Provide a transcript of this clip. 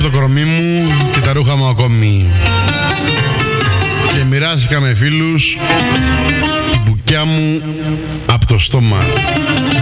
από το κορμί μου και τα ρούχα μου ακόμη. Και μοιράστηκα με φίλους την μπουκιά μου από το στόμα.